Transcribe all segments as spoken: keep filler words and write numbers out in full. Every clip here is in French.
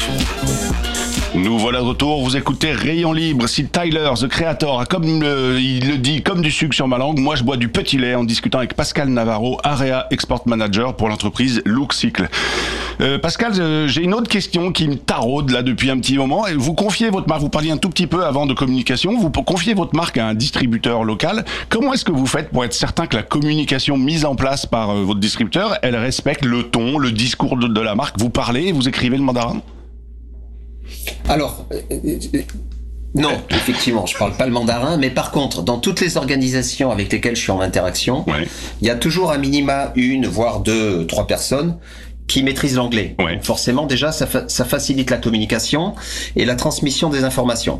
Nous voilà de retour, vous écoutez Rayon Libre. Si Tyler, The Creator, a comme le, il le dit, comme du sucre sur ma langue, moi je bois du petit lait en discutant avec Pascal Navarro, Area Export Manager pour l'entreprise Lookcycle. Euh, Pascal, euh, j'ai une autre question qui me taraude là depuis un petit moment. Vous confiez votre marque, vous parliez un tout petit peu avant de communication, vous confiez votre marque à un distributeur local. Comment est-ce que vous faites pour être certain que la communication mise en place par euh, votre distributeur, elle respecte le ton, le discours de, de la marque? Vous parlez, vous écrivez le mandarin? Alors, euh, euh, non, effectivement, je parle pas le mandarin, mais par contre, dans toutes les organisations avec lesquelles je suis en interaction, il ouais. y a toujours un minima une, voire deux, trois personnes qui maîtrisent l'anglais. Ouais. Donc forcément, déjà, ça, fa- ça facilite la communication et la transmission des informations.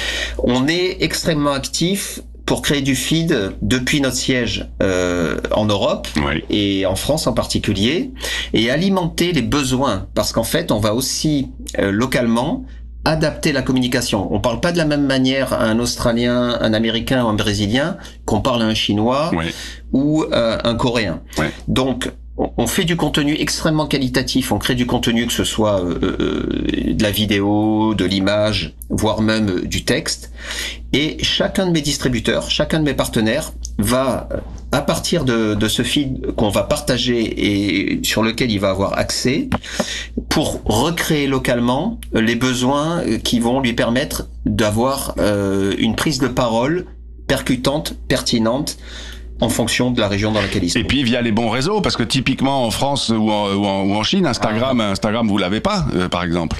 On est extrêmement actif pour créer du feed depuis notre siège euh, en Europe oui. et en France en particulier, et alimenter les besoins, parce qu'en fait, on va aussi euh, localement adapter la communication. On parle pas de la même manière à un Australien, un Américain ou un Brésilien qu'on parle à un Chinois oui. ou euh, un Coréen. Oui. Donc, on fait du contenu extrêmement qualitatif, on crée du contenu que ce soit euh, euh, de la vidéo, de l'image, voire même euh, du texte. Et chacun de mes distributeurs, chacun de mes partenaires va, à partir de, de ce feed qu'on va partager et sur lequel il va avoir accès, pour recréer localement les besoins qui vont lui permettre d'avoir euh, une prise de parole percutante, pertinente, en fonction de la région dans laquelle ils sont. Et puis via les bons réseaux, parce que typiquement en France ou en, ou en, ou en Chine, Instagram, ah. Instagram, vous l'avez pas, euh, par exemple.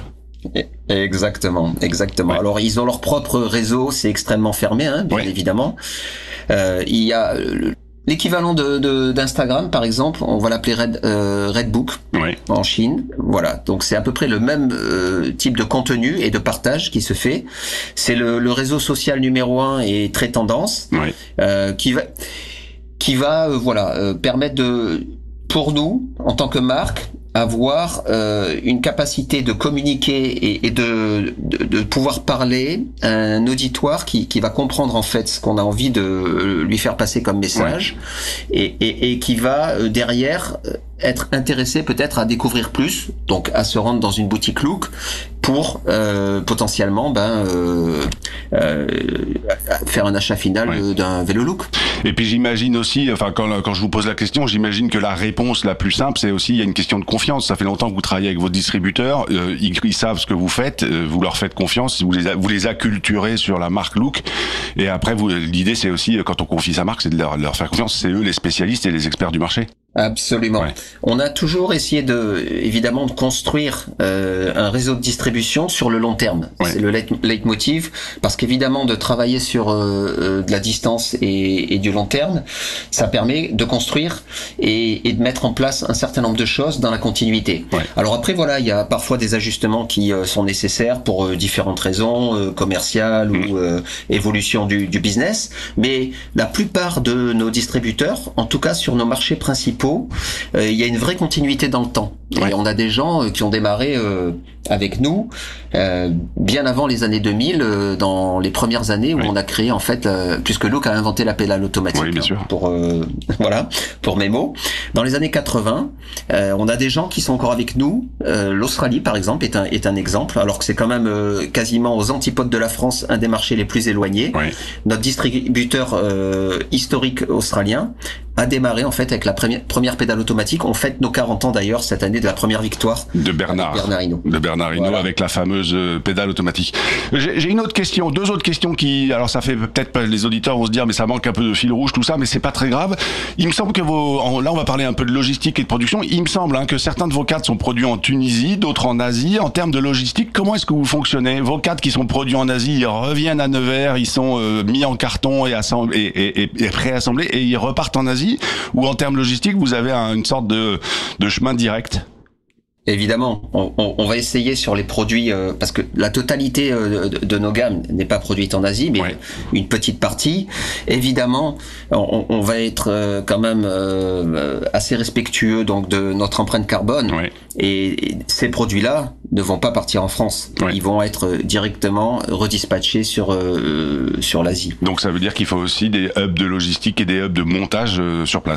Exactement, exactement. Ouais. Alors ils ont leur propre réseau, c'est extrêmement fermé, hein, bien ouais. évidemment. Euh, il y a l'équivalent de, de d'Instagram, par exemple, on va l'appeler Red, euh, Redbook ouais. en Chine. Voilà, donc c'est à peu près le même euh, type de contenu et de partage qui se fait. C'est le, le réseau social numéro un et très tendance, ouais. euh, qui va qui va euh, voilà euh, permettre de pour nous en tant que marque avoir euh, une capacité de communiquer et, et de, de de pouvoir parler à un auditoire qui qui va comprendre en fait ce qu'on a envie de lui faire passer comme message ouais. et, et et qui va euh, derrière être intéressé peut-être à découvrir plus, donc à se rendre dans une boutique Look pour euh, potentiellement ben euh, euh, faire un achat final ouais. d'un vélo Look. Et puis j'imagine aussi, enfin quand quand je vous pose la question, j'imagine que la réponse la plus simple, c'est aussi il y a une question de confiance. Ça fait longtemps que vous travaillez avec vos distributeurs, euh, ils, ils savent ce que vous faites, euh, vous leur faites confiance, vous les vous les acculturez sur la marque Look. Et après, vous l'idée c'est aussi quand on confie sa marque, c'est de leur, leur faire confiance. C'est eux les spécialistes et les experts du marché. Absolument. Ouais. On a toujours essayé de, évidemment, de construire euh, un réseau de distribution sur le long terme. Ouais. C'est le leitmotiv, parce qu'évidemment, de travailler sur euh, de la distance et, et du long terme, ça permet de construire et, et de mettre en place un certain nombre de choses dans la continuité. Ouais. Alors après, voilà, il y a parfois des ajustements qui euh, sont nécessaires pour euh, différentes raisons, euh, commerciales mmh. ou euh, évolution du, du business, mais la plupart de nos distributeurs, en tout cas sur nos marchés principaux, il euh, y a une vraie continuité dans le temps. Ouais. Et on a des gens euh, qui ont démarré euh, avec nous euh, bien avant les années deux mille, euh, dans les premières années où ouais. on a créé en fait, euh, puisque Look a inventé la pédale automatique oui, bien sûr. Hein, pour euh, voilà pour mes mots. Dans les années quatre-vingts, euh, on a des gens qui sont encore avec nous. Euh, L'Australie, par exemple, est un est un exemple, alors que c'est quand même euh, quasiment aux antipodes de la France, un des marchés les plus éloignés. Ouais. Notre distributeur euh, historique australien a démarré en fait avec la première, première pédale automatique. On fête nos quarante ans d'ailleurs cette année de la première victoire de Bernard, Bernard Hinault. De Bernard Hinault voilà. Avec la fameuse pédale automatique. J'ai, j'ai une autre question, deux autres questions qui, alors ça fait peut-être pas, les auditeurs vont se dire mais ça manque un peu de fil rouge tout ça, mais c'est pas très grave. Il me semble que vos, là on va parler un peu de logistique et de production. Il me semble hein, que certains de vos cadres sont produits en Tunisie, d'autres en Asie. En termes de logistique, comment est-ce que vous fonctionnez? Vos cadres qui sont produits en Asie, ils reviennent à Nevers, ils sont euh, mis en carton et, assemb- et, et, et, et préassemblés et ils repartent en Asie. Ou en termes logistiques, vous avez un, une sorte de, de chemin direct? Évidemment, on, on, on va essayer sur les produits, euh, parce que la totalité euh, de, de nos gammes n'est pas produite en Asie, mais ouais. une petite partie. Évidemment, on, on va être euh, quand même euh, assez respectueux donc de notre empreinte carbone. Ouais. Et, et ces produits-là ne vont pas partir en France. Ouais. Ils vont être directement redispatchés sur euh, sur l'Asie. Donc ça veut dire qu'il faut aussi des hubs de logistique et des hubs de montage euh, sur place.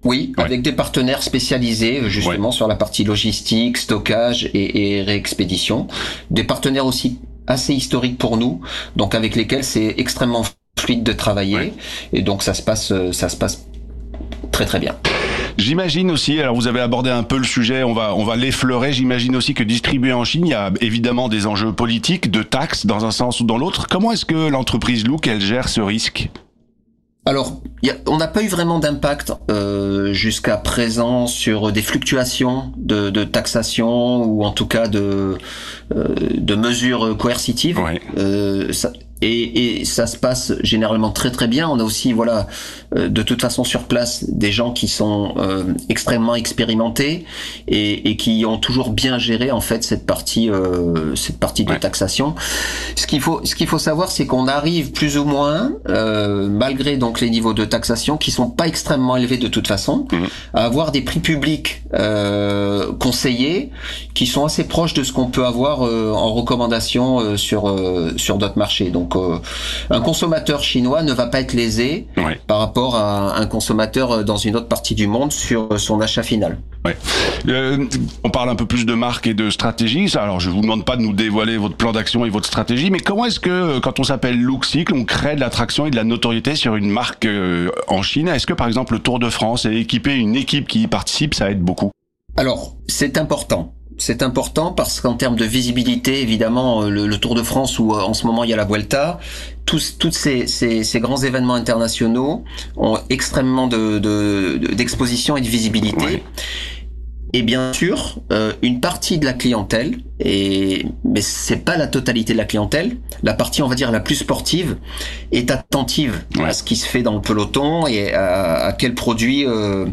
Oui, ouais. Avec des partenaires spécialisés justement ouais. sur la partie logistique, stockage et, et réexpédition. Des partenaires aussi assez historiques pour nous, donc avec lesquels c'est extrêmement fluide de travailler ouais. et donc ça se passe, ça se passe très très bien. J'imagine aussi, alors vous avez abordé un peu le sujet, on va on va l'effleurer, j'imagine aussi que distribuer en Chine, il y a évidemment des enjeux politiques, de taxes dans un sens ou dans l'autre. Comment est-ce que l'entreprise Look, elle gère ce risque ? Alors, y a, on n'a pas eu vraiment d'impact euh, jusqu'à présent sur des fluctuations de, de taxation ou en tout cas de, euh, de mesures coercitives. Ouais. Euh, ça, et, et ça se passe généralement très très bien. On a aussi, voilà, euh, de toute façon sur place des gens qui sont euh, extrêmement expérimentés et, et qui ont toujours bien géré en fait cette partie, euh, cette partie de ouais. taxation. Ce qu'il faut, ce qu'il faut savoir, c'est qu'on arrive plus ou moins, euh, malgré donc les niveaux de taxation qui sont pas extrêmement élevés de toute façon, mmh. à avoir des prix publics euh, conseillés qui sont assez proches de ce qu'on peut avoir euh, en recommandation euh, sur euh, sur d'autres marchés. Donc euh, un consommateur chinois ne va pas être lésé ouais. par rapport à un consommateur dans une autre partie du monde sur son achat final. Ouais. Euh, on parle un peu plus de marque et de stratégie. Alors, je vous demande pas de nous dévoiler votre plan d'action et votre stratégie, mais comment est-ce que, quand on s'appelle Lookcycle, on crée de l'attraction et de la notoriété sur une marque euh, en Chine ? Est-ce que, par exemple, le Tour de France et équiper une équipe qui y participe, ça aide beaucoup ? Alors, c'est important. C'est important parce qu'en termes de visibilité, évidemment, le, le Tour de France où en ce moment il y a la Vuelta, tous, tous ces, ces, ces grands événements internationaux ont extrêmement de, de, de, d'exposition et de visibilité. Ouais. Et bien sûr, euh, une partie de la clientèle, et mais c'est pas la totalité de la clientèle, la partie on va dire la plus sportive est attentive ouais. à ce qui se fait dans le peloton et à, à quels produits euh,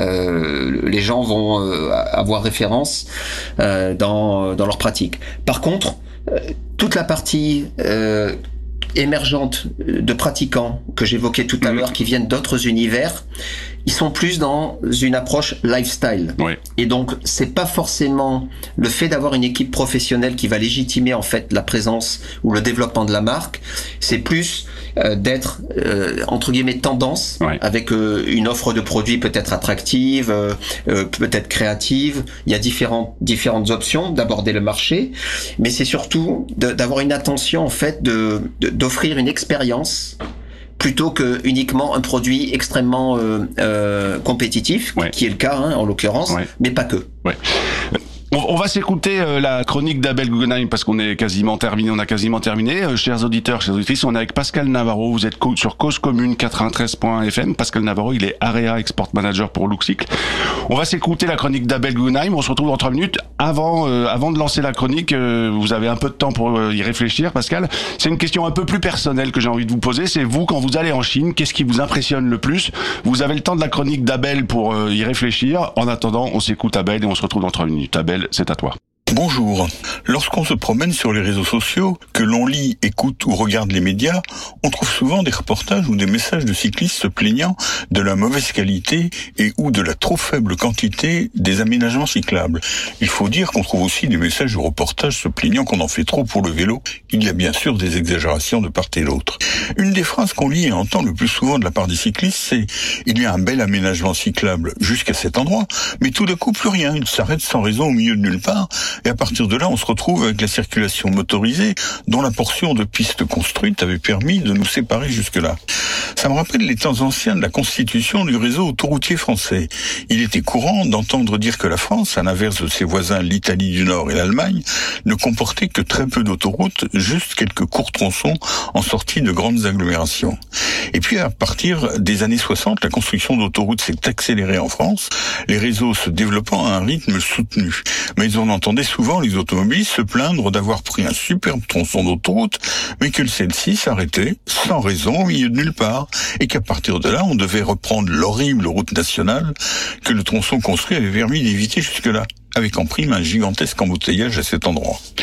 euh, les gens vont euh, avoir référence euh, dans dans leur pratique. Par contre, euh, toute la partie euh, émergente de pratiquants que j'évoquais tout à mmh. l'heure qui viennent d'autres univers, ils sont plus dans une approche lifestyle. Oui. Et donc, c'est pas forcément le fait d'avoir une équipe professionnelle qui va légitimer en fait la présence ou le développement de la marque. C'est plus euh, d'être euh, entre guillemets tendance oui. avec euh, une offre de produits peut-être attractive, euh, euh, peut-être créative. Il y a différentes différentes options d'aborder le marché, mais c'est surtout de, d'avoir une attention en fait de, de d'offrir une expérience plutôt que uniquement un produit extrêmement euh, euh, compétitif, ouais. qui est le cas hein, en l'occurrence, ouais. mais pas que. Ouais. On va s'écouter euh, la chronique d'Abel Guggenheim parce qu'on est quasiment terminé, on a quasiment terminé. Euh, chers auditeurs, chères auditrices, on est avec Pascal Navarro. Vous êtes co- sur Cause Commune quatre-vingt-treize point F M. Pascal Navarro, il est Area Export Manager pour Lookcycle. On va s'écouter la chronique d'Abel Guggenheim. On se retrouve dans trois minutes. Avant, euh, avant de lancer la chronique, euh, vous avez un peu de temps pour euh, y réfléchir, Pascal. C'est une question un peu plus personnelle que j'ai envie de vous poser. C'est vous, quand vous allez en Chine, qu'est-ce qui vous impressionne le plus ? Vous avez le temps de la chronique d'Abel pour euh, y réfléchir. En attendant, on s'écoute Abel et on se retrouve dans trois minutes. Abel, c'est à toi. Bonjour. Lorsqu'on se promène sur les réseaux sociaux, que l'on lit, écoute ou regarde les médias, on trouve souvent des reportages ou des messages de cyclistes se plaignant de la mauvaise qualité et ou de la trop faible quantité des aménagements cyclables. Il faut dire qu'on trouve aussi des messages ou reportages se plaignant qu'on en fait trop pour le vélo. Il y a bien sûr des exagérations de part et d'autre. Une des phrases qu'on lit et entend le plus souvent de la part des cyclistes, c'est « Il y a un bel aménagement cyclable jusqu'à cet endroit, mais tout d'un coup plus rien, il s'arrête sans raison au milieu de nulle part. » Et à partir de là, on se retrouve avec la circulation motorisée, dont la portion de piste construite avait permis de nous séparer jusque-là. Ça me rappelle les temps anciens de la constitution du réseau autoroutier français. Il était courant d'entendre dire que la France, à l'inverse de ses voisins l'Italie du Nord et l'Allemagne, ne comportait que très peu d'autoroutes, juste quelques courts tronçons en sortie de grandes agglomérations. Et puis à partir des années soixante, la construction d'autoroutes s'est accélérée en France, les réseaux se développant à un rythme soutenu. Mais on entendait souvent les automobilistes se plaindre d'avoir pris un superbe tronçon d'autoroute, mais que celle-ci s'arrêtait sans raison au milieu de nulle part, et qu'à partir de là, on devait reprendre l'horrible route nationale que le tronçon construit avait permis d'éviter jusque-là, avec en prime un gigantesque embouteillage à cet endroit.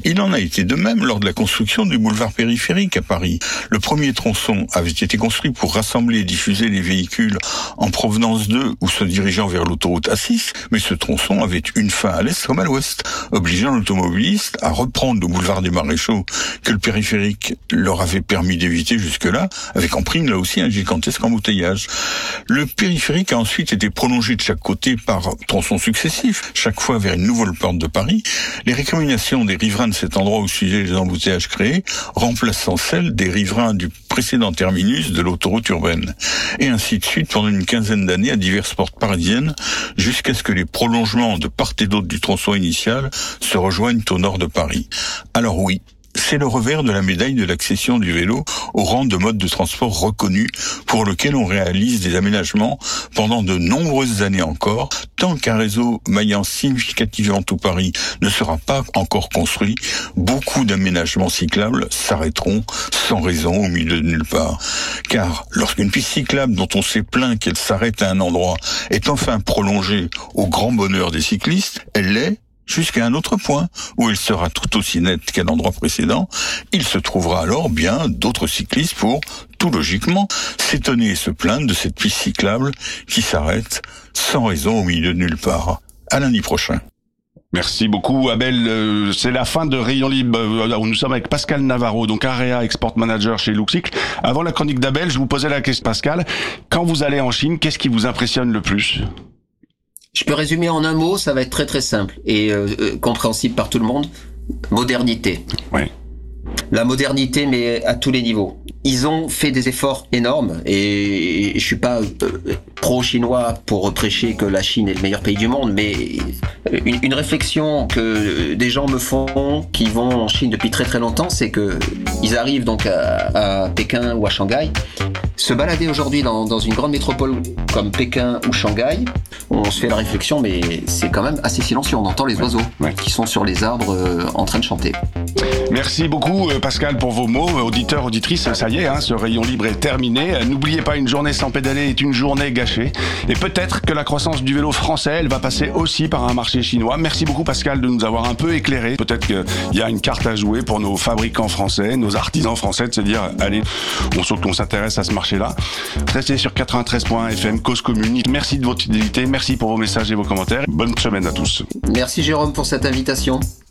Il en a été de même lors de la construction du boulevard périphérique à Paris. Le premier tronçon avait été construit pour rassembler et diffuser les véhicules en provenance d'eux ou se dirigeant vers l'autoroute A six, mais ce tronçon avait une fin à l'est comme à l'ouest, obligeant l'automobiliste à reprendre le boulevard des Maréchaux que le périphérique leur avait permis d'éviter jusque-là, avec en prime là aussi un gigantesque embouteillage. Le périphérique a ensuite été prolongé de chaque côté par tronçons successifs, chaque fois vers une nouvelle porte de Paris, les récriminations des riverains de cet endroit au sujet des embouteillages créés, remplaçant celles des riverains du précédent terminus de l'autoroute urbaine. Et ainsi de suite pendant une quinzaine d'années à diverses portes parisiennes, jusqu'à ce que les prolongements de part et d'autre du tronçon initial se rejoignent au nord de Paris. Alors oui, c'est le revers de la médaille de l'accession du vélo au rang de mode de transport reconnu pour lequel on réalise des aménagements pendant de nombreuses années encore, tant qu'un réseau maillant significativement tout Paris ne sera pas encore construit, beaucoup d'aménagements cyclables s'arrêteront sans raison au milieu de nulle part. Car lorsqu'une piste cyclable dont on s'est plaint qu'elle s'arrête à un endroit est enfin prolongée au grand bonheur des cyclistes, elle l'est jusqu'à un autre point, où elle sera tout aussi nette qu'à l'endroit précédent. Il se trouvera alors bien d'autres cyclistes pour, tout logiquement, s'étonner et se plaindre de cette piste cyclable qui s'arrête sans raison au milieu de nulle part. À lundi prochain. Merci beaucoup Abel, c'est la fin de Rayon Libre, nous sommes avec Pascal Navarro, donc Area Export Manager chez Luxic. Avant la chronique d'Abel, je vous posais la question Pascal, quand vous allez en Chine, qu'est-ce qui vous impressionne le plus ? Je peux résumer en un mot, ça va être très très simple et euh, compréhensible par tout le monde. Modernité. Oui. La modernité, mais à tous les niveaux. Ils ont fait des efforts énormes et je suis pas pro-chinois pour prêcher que la Chine est le meilleur pays du monde, mais une, une réflexion que des gens me font qui vont en Chine depuis très très longtemps, c'est que ils arrivent donc à, à Pékin ou à Shanghai. Se balader aujourd'hui dans, dans une grande métropole comme Pékin ou Shanghai, on se fait la réflexion, mais c'est quand même assez silencieux. On entend les oiseaux ouais. qui sont sur les arbres euh, en train de chanter. Merci beaucoup Pascal pour vos mots. Auditeurs, auditrices, ça y est, hein, ce Rayon Libre est terminé. N'oubliez pas, une journée sans pédaler est une journée gâchée. Et peut-être que la croissance du vélo français, elle va passer aussi par un marché chinois. Merci beaucoup Pascal de nous avoir un peu éclairé. Peut-être qu'il y a une carte à jouer pour nos fabricants français, nos artisans français, de se dire, allez, on saute, on s'intéresse à ce marché-là. Restez sur quatre-vingt-treize point F M, Cause Commune. Merci de votre fidélité, merci pour vos messages et vos commentaires. Bonne semaine à tous. Merci Jérôme pour cette invitation.